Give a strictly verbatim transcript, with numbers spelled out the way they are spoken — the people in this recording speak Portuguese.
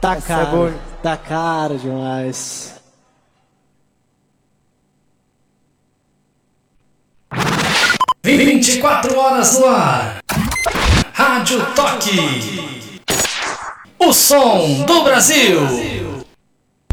Tá Essa caro, é boa. tá caro demais. vinte e quatro horas no ar. Rádio Toque. O som do Brasil.